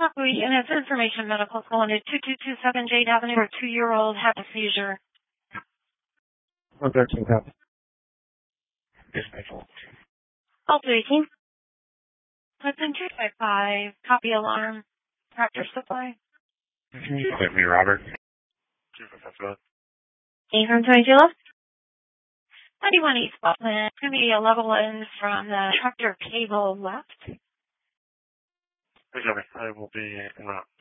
And it's information medical calling at 2227 Jade Avenue. A 2-year-old had a seizure. 113 copy. Dispatch. Also 18. Within 255, copy alarm. Tractor Supply. Can you quit me, Robert? 255. 822 left. 91 East Butland. It's going to be a level in from the tractor cable left. Please, I will be en route.